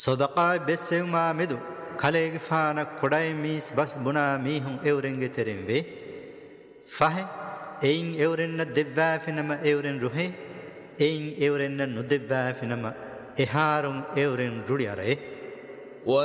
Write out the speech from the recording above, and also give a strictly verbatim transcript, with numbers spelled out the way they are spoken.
صدقاء بسيوما مدو خليق فانا كوداي ميس بس بنا ميهم اورنگه ترين وي فاه اين اورن دبا فينما اورن روهي اين اورن ندبا فينما اهارون اورن رودياره